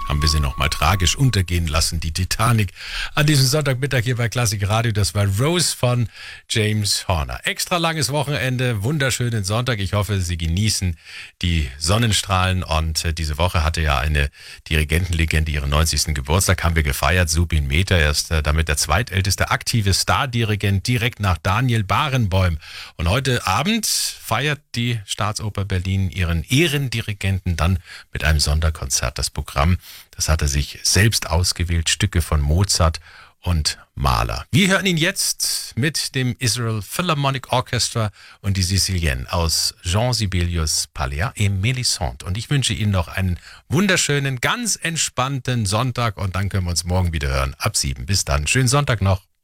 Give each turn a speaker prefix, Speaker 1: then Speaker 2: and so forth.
Speaker 1: Haben wir sie nochmal tragisch untergehen lassen, die Titanic. An diesem Sonntagmittag hier bei Klassik Radio, das war Rose von James Horner. Extra langes Wochenende, wunderschönen Sonntag. Ich hoffe, Sie genießen die Sonnenstrahlen. Und diese Woche hatte ja eine Dirigentenlegende ihren 90. Geburtstag, haben wir gefeiert. Zubin Mehta, er ist damit der zweitälteste aktive Stardirigent, direkt nach Daniel Barenboim. Und heute Abend feiert die Staatsoper Berlin ihren Ehrendirigenten dann mit einem Sonderkonzert. Das Programm, das hat er sich selbst ausgewählt, Stücke von Mozart und Mahler. Wir hören ihn jetzt mit dem Israel Philharmonic Orchestra und die Sicilienne aus Jean Sibelius Palea et Mélisande. Und ich wünsche Ihnen noch einen wunderschönen, ganz entspannten Sonntag und dann können wir uns morgen wieder hören ab 7. Bis dann. Schönen Sonntag noch.